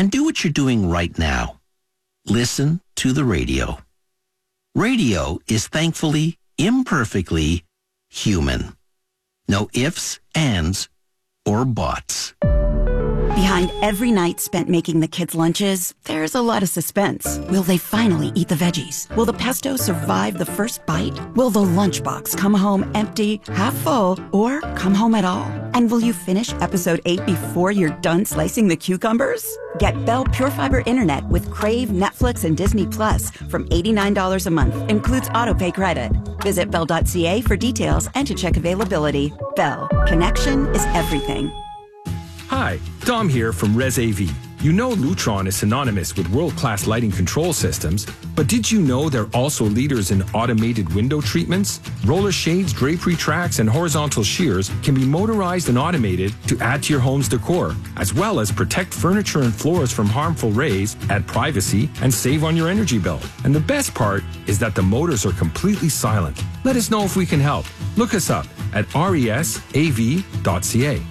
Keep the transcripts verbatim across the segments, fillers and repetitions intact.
and do what you're doing right now. Listen to the radio. Radio is thankfully, imperfectly human. No ifs, ands, or buts. Behind every night spent making the kids' lunches, there's a lot of suspense. Will they finally eat the veggies? Will the pesto survive the first bite? Will the lunchbox come home empty, half full, or come home at all? And will you finish episode eight before you're done slicing the cucumbers? Get Bell Pure Fiber Internet with Crave, Netflix, and Disney Plus from eighty-nine dollars a month. Includes autopay credit. Visit bell dot c a for details and to check availability. Bell. Connection is everything. Hi, Dom here from ResAV. You know Lutron is synonymous with world-class lighting control systems, but did you know they're also leaders in automated window treatments? Roller shades, drapery tracks, and horizontal shears can be motorized and automated to add to your home's decor, as well as protect furniture and floors from harmful rays, add privacy, and save on your energy bill. And the best part is that the motors are completely silent. Let us know if we can help. Look us up at resav dot c a.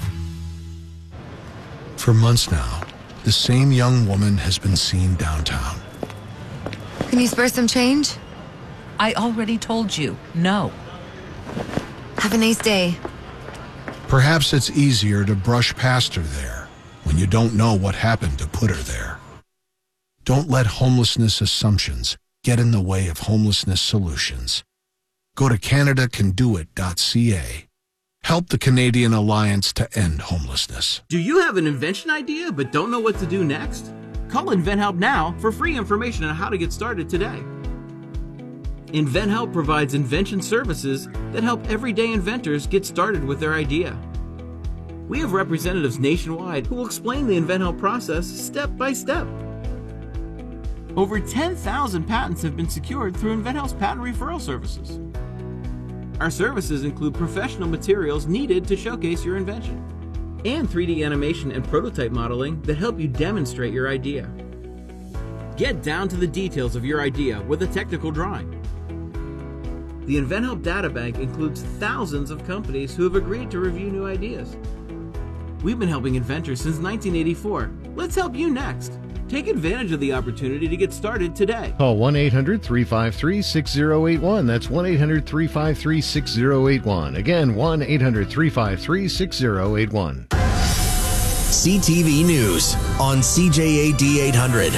For months now, the same young woman has been seen downtown. Can you spare some change? I already told you, no. Have a nice day. Perhaps it's easier to brush past her there when you don't know what happened to put her there. Don't let homelessness assumptions get in the way of homelessness solutions. Go to canada can do it dot c a. Help the Canadian Alliance to end homelessness. Do you have an invention idea but don't know what to do next? Call InventHelp now for free information on how to get started today. InventHelp provides invention services that help everyday inventors get started with their idea. We have representatives nationwide who will explain the InventHelp process step by step. Over ten thousand patents have been secured through InventHelp's patent referral services. Our services include professional materials needed to showcase your invention, and three D animation and prototype modeling that help you demonstrate your idea. Get down to the details of your idea with a technical drawing. The InventHelp Data Bank includes thousands of companies who have agreed to review new ideas. We've been helping inventors since nineteen eighty-four. Let's help you next. Take advantage of the opportunity to get started today. Call one eight hundred three five three six zero eight one. That's one eight hundred three five three six zero eight one. Again, one eight hundred three five three six zero eight one. C T V News on C J A D eight hundred.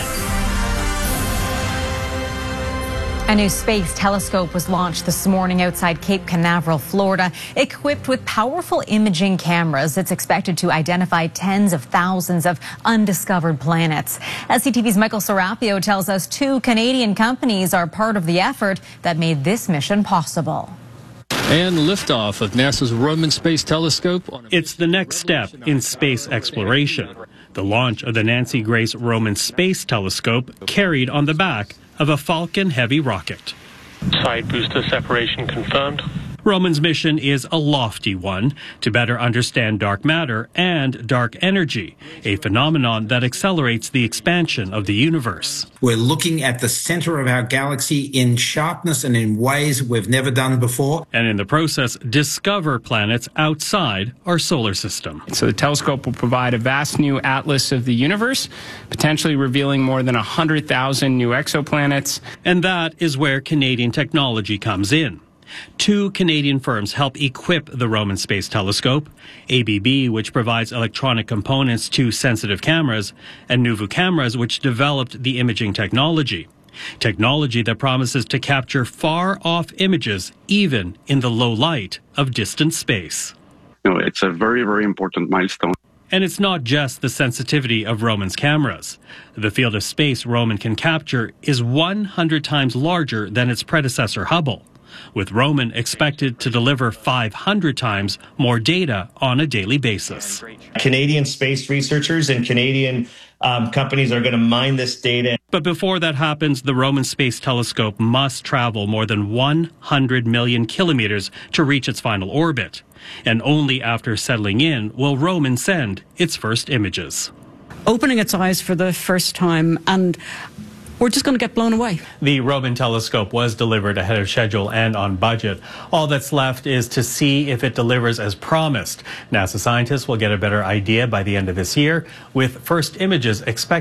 A new space telescope was launched this morning outside Cape Canaveral, Florida. Equipped with powerful imaging cameras, it's expected to identify tens of thousands of undiscovered planets. S C T V's Michael Serapio tells us two Canadian companies are part of the effort that made this mission possible. And liftoff of NASA's Roman Space Telescope. It's the next step in space exploration. The launch of the Nancy Grace Roman Space Telescope carried on the back of a Falcon Heavy rocket. Side booster separation confirmed. Roman's mission is a lofty one, to better understand dark matter and dark energy, a phenomenon that accelerates the expansion of the universe. We're looking at the center of our galaxy in sharpness and in ways we've never done before. And in the process, discover planets outside our solar system. So the telescope will provide a vast new atlas of the universe, potentially revealing more than one hundred thousand new exoplanets. And that is where Canadian technology comes in. Two Canadian firms help equip the Roman Space Telescope, A B B, which provides electronic components to sensitive cameras, and Nuvu Cameras, which developed the imaging technology. Technology that promises to capture far-off images, even in the low light of distant space. You know, it's a very, very important milestone. And it's not just the sensitivity of Roman's cameras. The field of space Roman can capture is one hundred times larger than its predecessor Hubble, with Roman expected to deliver five hundred times more data on a daily basis. Canadian space researchers and Canadian um, companies are going to mine this data. But before that happens, the Roman Space Telescope must travel more than one hundred million kilometers to reach its final orbit. And only after settling in will Roman send its first images. Opening its eyes for the first time, and we're just going to get blown away. The Roman telescope was delivered ahead of schedule and on budget. All that's left is to see if it delivers as promised. NASA scientists will get a better idea by the end of this year, with first images expected